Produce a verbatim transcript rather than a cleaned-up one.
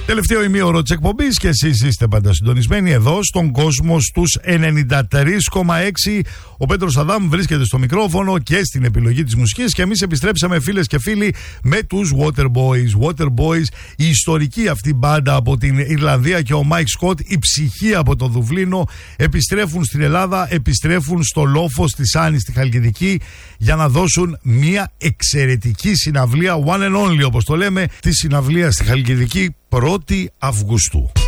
Τελευταίο ημίωρο της εκπομπής και εσείς είστε πάντα συντονισμένοι εδώ στον κόσμο στους ενενήντα τρία κόμμα έξι. Ο Πέτρος Αδάμ βρίσκεται στο μικρόφωνο και στην επιλογή της μουσικής και εμείς επιστρέψαμε, φίλες και φίλοι, με τους Waterboys. Waterboys, η ιστορική αυτή μπάντα από την Ιρλανδία και ο Μάικ Σκοτ, η ψυχή από το Δουβλίνο, επιστρέφουν στην Ελλάδα, επιστρέφουν στο Λόφος της Άνης στη Χαλκιδική για να δώσουν μια εξαιρετική συναυλία, one and only όπως το λέμε, τη συναυλία στη Χαλκιδική πρώτη Αυγούστου.